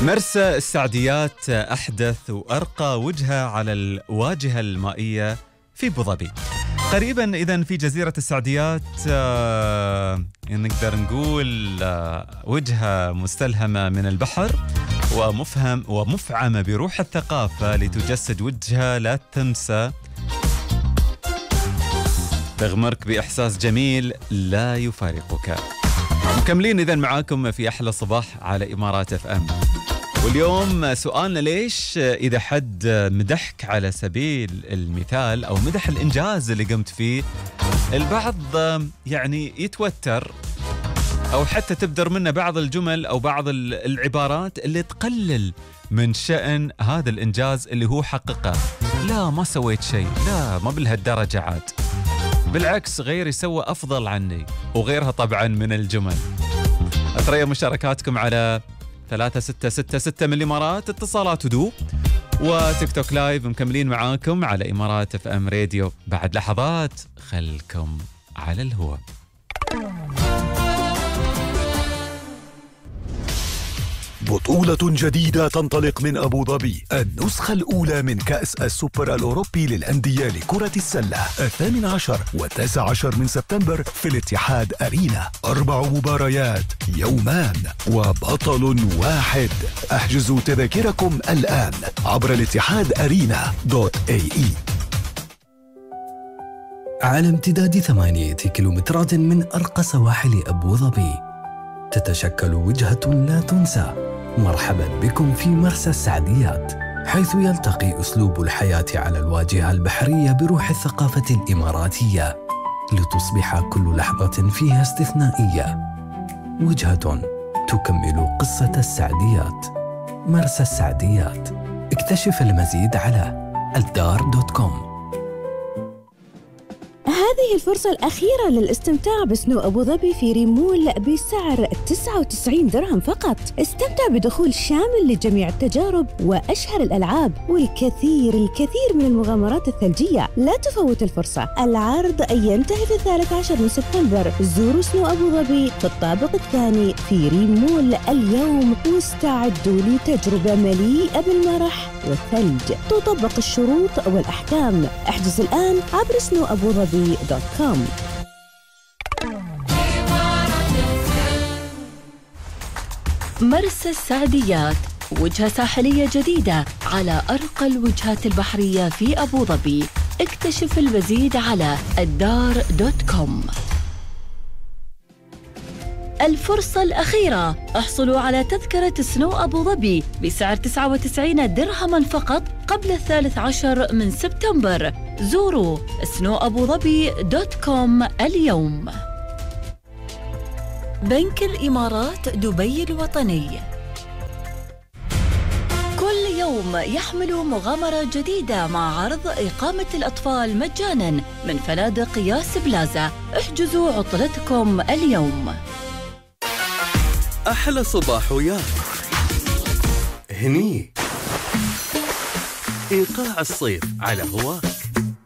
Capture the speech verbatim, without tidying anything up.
مرسى السعديات أحدث وأرقى وجهة على الواجهة المائية في أبوظبي. قريبا إذن في جزيرة السعديات آه نقدر نقول آه وجهة مستلهمة من البحر ومفهم ومفعمة بروح الثقافة لتجسد وجهة لا تنسى تغمرك بإحساس جميل لا يفارقك. مكملين إذن معاكم في أحلى صباح على إمارات اف ام. واليوم سؤالنا ليش إذا حد مدحك على سبيل المثال أو مدح الإنجاز اللي قمت فيه البعض يعني يتوتر أو حتى تبدر منه بعض الجمل أو بعض العبارات اللي تقلل من شأن هذا الإنجاز اللي هو حققه. لا ما سويت شيء، لا ما بالهالدرجة عاد، بالعكس غيري سوى أفضل عني، وغيرها طبعا من الجمل. أتريا مشاركاتكم على ثلاثة ستة ستة ستة من الإمارات، اتصالات ودو وتيك توك لايف. مكملين معاكم على إمارات اف ام راديو. بعد لحظات خلكم على الهواء. بطولة جديدة تنطلق من أبو ظبي، النسخة الأولى من كأس السوبر الأوروبي للأندية لكرة السلة، الثامن عشر والتاسع عشر من سبتمبر في الاتحاد أرينا. أربع مباريات، يومان وبطل واحد. احجزوا تذاكركم الآن عبر الاتحاد أرينا دوت اي اي. على امتداد ثمانية كيلومترات من أرقى سواحل أبو ظبي تتشكل وجهة لا تنسى. مرحبا بكم في مرسى السعديات، حيث يلتقي أسلوب الحياة على الواجهة البحرية بروح الثقافة الإماراتية، لتصبح كل لحظة فيها استثنائية. وجهة تكمل قصة السعديات. مرسى السعديات، اكتشف المزيد على الدار دوت كوم. هذه الفرصة الأخيرة للاستمتاع بسنو أبو ظبي في ريمول بسعر تسعة وتسعين درهم فقط. استمتع بدخول شامل لجميع التجارب وأشهر الألعاب والكثير الكثير من المغامرات الثلجية. لا تفوت الفرصة. العرض ينتهي في الثالث عشر من سبتمبر. زوروا سنو أبو ظبي في الطابق الثاني في ريمول اليوم واستعدوا لتجربة مليئة بالمرح والثلج. تطبق الشروط والأحكام. احجز الآن عبر سنو أبو ظبي دوت كوم. مرسى السعديات، وجهة ساحلية جديدة على أرقى الوجهات البحرية في أبو ظبي. اكتشف المزيد على الدار دوت كوم. الفرصة الأخيرة، احصلوا على تذكرة سنو أبو ظبي بسعر تسعة وتسعين درهما فقط قبل الثالث عشر من سبتمبر. زوروا سنو أبو ظبي دوت كوم اليوم. بنك الإمارات دبي الوطني كل يوم يحمل مغامرة جديدة مع عرض إقامة الأطفال مجاناً من فنادق ياس بلازا. احجزوا عطلتكم اليوم. أحلى صباح وياك هني إيقاع الصيف على هواك.